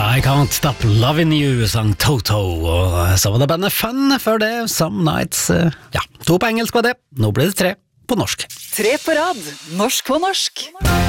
I Can't Stop Loving You, sang Toto, og så var det bandet Fun før det, Some Nights. Ja, 2 på engelsk var det, nå ble det 3 på norsk. 3 på rad, norsk på norsk.